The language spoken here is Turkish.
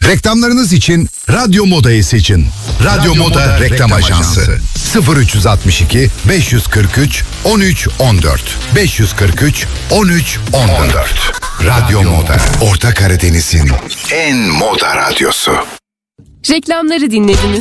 Reklamlarınız için Radyo Moda'yı seçin. Radyo Moda Reklam Ajansı. 0362 543 13 14 543 13 14. Radyo Moda. Orta Karadeniz'in en moda radyosu. Reklamları dinlediniz.